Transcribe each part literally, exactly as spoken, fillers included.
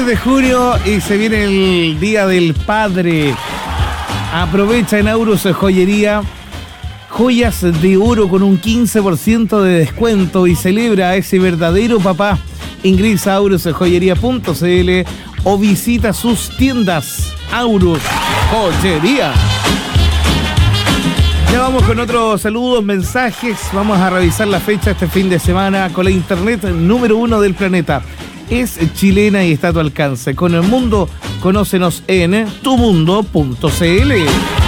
de junio y se viene el Día del Padre. Aprovecha en Aurus Joyería joyas de oro con un quince por ciento de descuento y celebra a ese verdadero papá. Ingresa a aurus joyería punto c l o visita sus tiendas. Aurus Joyería. Ya vamos con otros saludos, mensajes. Vamos a revisar la fecha este fin de semana con la internet número uno del planeta. Es chilena y está a tu alcance. Con el mundo, conócenos en tu mundo punto c l.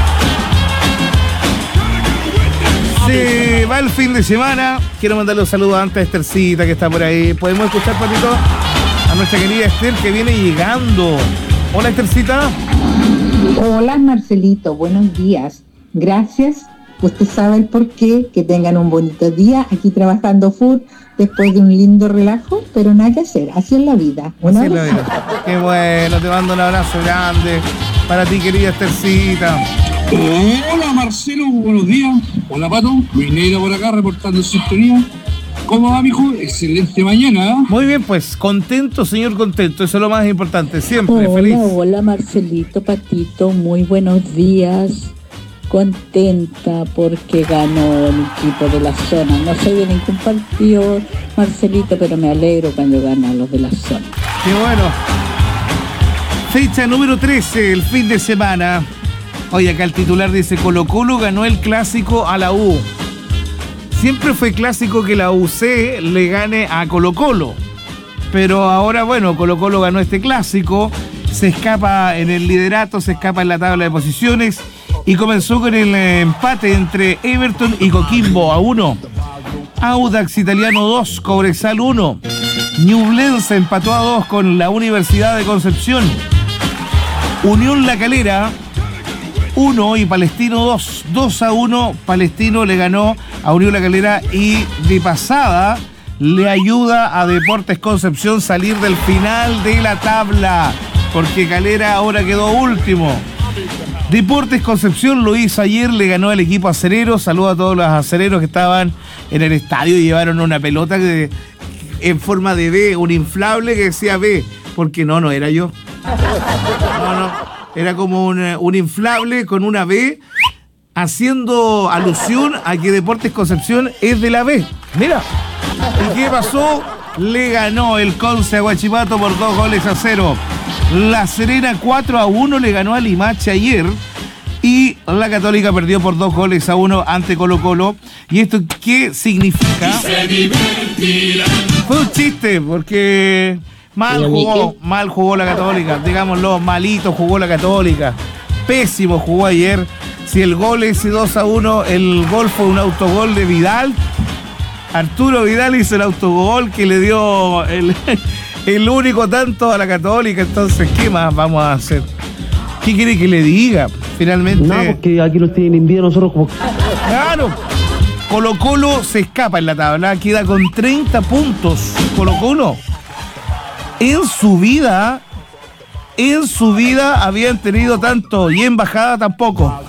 Se va el fin de semana. Quiero mandarle un saludo antes a Esthercita que está por ahí. ¿Podemos escuchar, Patito? A nuestra querida Esther que viene llegando. Hola, Esthercita. Hola, Marcelito. Buenos días. Gracias. Usted sabe el por qué. Que tengan un bonito día aquí trabajando full después de un lindo relajo, pero nada que hacer. Así es la vida. Así es la vida. Qué bueno. Te mando un abrazo grande para ti, querida Esthercita. Hola, Marcelo. Buenos días. Hola, Pato. Luis Neira por acá reportando en sintonía. ¿Cómo va, mijo? Excelente mañana. ¿eh? Muy bien, pues contento, señor, contento. Eso es lo más importante. Siempre hola, feliz. Hola, Marcelito, Patito. Muy buenos días. Contenta porque ganó el equipo de la zona. No soy de ningún partido, Marcelito, pero me alegro cuando ganan los de la zona. Qué bueno. Fecha número trece, el fin de semana. Oye, acá el titular dice: Colo Colo ganó el clásico a la U. Siempre fue clásico que la U C le gane a Colo Colo. Pero ahora, bueno, Colo Colo ganó este clásico. Se escapa en el liderato, se escapa en la tabla de posiciones. Y comenzó con el empate entre Everton y Coquimbo a uno. Audax Italiano dos, Cobresal uno. Ñublense empató a dos con la Universidad de Concepción. Unión La Calera uno y Palestino dos. dos a uno, Palestino le ganó a Unión La Calera y de pasada le ayuda a Deportes Concepción salir del final de la tabla, porque Calera ahora quedó último. Deportes Concepción lo hizo ayer, le ganó al equipo acerero. Saludos a todos los acereros que estaban en el estadio y llevaron una pelota que, en forma de B, un inflable que decía B, porque no, no era yo. No, no, era como un, un inflable con una B, haciendo alusión a que Deportes Concepción es de la B. Mira, ¿y qué pasó? Le ganó el Conce a Huachipato por dos goles a cero. La Serena cuatro a uno le ganó a Limache ayer. Y la Católica perdió por dos goles a uno ante Colo Colo. ¿Y esto qué significa? Fue un chiste, porque mal jugó, mal jugó la Católica. Digámoslo, malito jugó la Católica. Pésimo jugó ayer. Si el gol ese dos a uno, el gol fue un autogol de Vidal. Arturo Vidal hizo el autogol que le dio el... el único tanto a la Católica. Entonces, ¿qué más vamos a hacer? ¿Qué quiere que le diga? Finalmente... No, porque aquí los tienen envidia nosotros como... Claro. Colo Colo se escapa en la tabla. Queda con treinta puntos. Colo Colo. En su vida... En su vida habían tenido tanto. Y en bajada tampoco.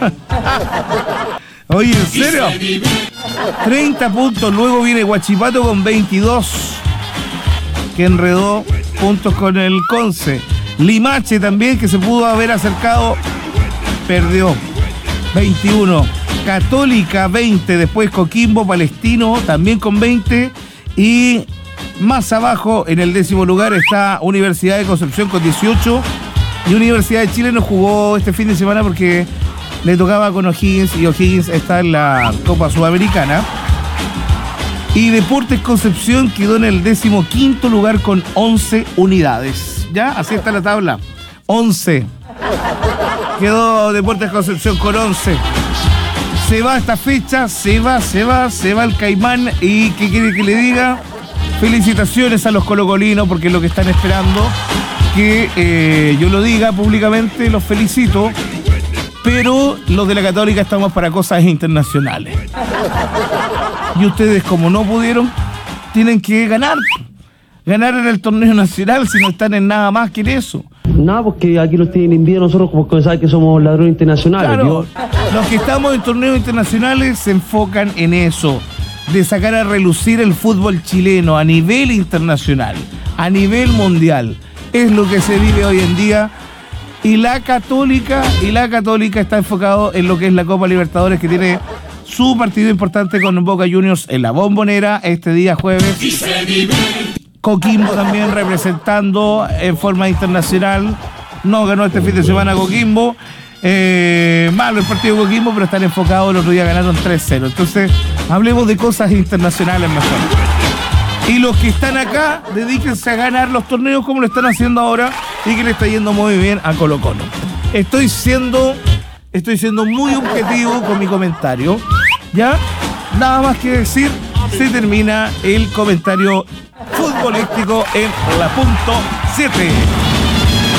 Oye, ¿en serio? treinta puntos. Luego viene Huachipato con veintidós. Que enredó puntos con el Conce. Limache también, que se pudo haber acercado, perdió. veintiuno. Católica veinte. Después Coquimbo, Palestino también con veinte. Y más abajo, en el décimo lugar, está Universidad de Concepción con dieciocho. Y Universidad de Chile no jugó este fin de semana porque le tocaba con O'Higgins. Y O'Higgins está en la Copa Sudamericana. Y Deportes Concepción quedó en el decimoquinto lugar con once unidades. ¿Ya? Así está la tabla. once. Quedó Deportes Concepción con once. Se va esta fecha, se va, se va, se va el Caimán. ¿Y qué quiere que le diga? Felicitaciones a los colocolinos porque es lo que están esperando. Que eh, yo lo diga públicamente, los felicito. Pero los de la Católica estamos para cosas internacionales. Y ustedes, como no pudieron, tienen que ganar. Ganar en el torneo nacional, si no están en nada más que en eso. No, porque aquí los tienen envidia nosotros como saben que somos ladrones internacionales. Claro, los que estamos en torneos internacionales se enfocan en eso, de sacar a relucir el fútbol chileno a nivel internacional, a nivel mundial. es lo que se vive hoy en día. Y la Católica, y la Católica está enfocado en lo que es la Copa Libertadores, que tiene su partido importante con Boca Juniors en la Bombonera este día jueves. Coquimbo también representando en forma internacional. No ganó este fin de semana Coquimbo. Eh, malo el partido de Coquimbo, pero están enfocados. El otro día ganaron tres cero. Entonces, hablemos de cosas internacionales mejor. Y los que están acá, dedíquense a ganar los torneos como lo están haciendo ahora y que le está yendo muy bien a Colo Colo. Estoy siendo, estoy siendo muy objetivo con mi comentario. ¿Ya? Nada más que decir, se termina el comentario futbolístico en la punto siete.